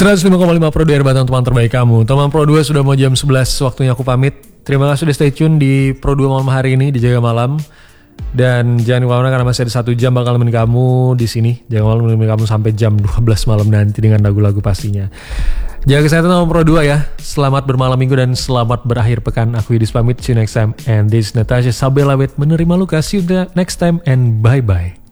105,5 Pro 2 Batang, teman terbaik kamu. Teman Pro 2 sudah mau jam 11, waktunya aku pamit. Terima kasih sudah stay tune di Pro 2 malam hari ini di Jaga Malam. Dan jangan kemana-mana karena masih ada 1 jam bakal nemenin kamu di sini. Jaga Malam nemenin kamu sampai jam 12 malam nanti dengan lagu-lagu pastinya. Jaga kesehatan teman Pro 2 ya. Selamat bermalam minggu dan selamat berakhir pekan. Aku Yudis pamit. See you next time. And this is Natasha Sabella with Menerima Luka. See you next time and bye-bye.